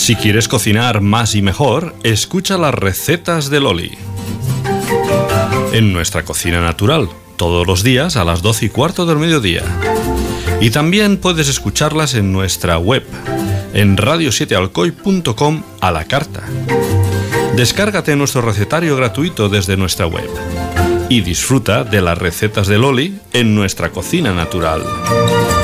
Si quieres cocinar más y mejor, escucha las recetas de Loli. En nuestra cocina natural, todos los días a las 12:15 del mediodía. Y también puedes escucharlas en nuestra web, en radio7alcoy.com a la carta. Descárgate nuestro recetario gratuito desde nuestra web y disfruta de las recetas de Loli en nuestra cocina natural.